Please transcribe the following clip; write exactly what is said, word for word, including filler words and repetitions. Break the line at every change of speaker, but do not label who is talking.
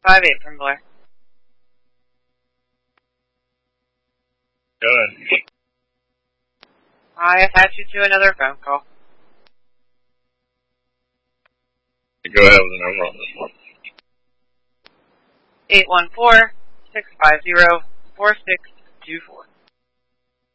five eight from Blair.
Good.
I attach you to another phone call.
Go ahead with the number on this one.
eight one four, six five zero, four six two four.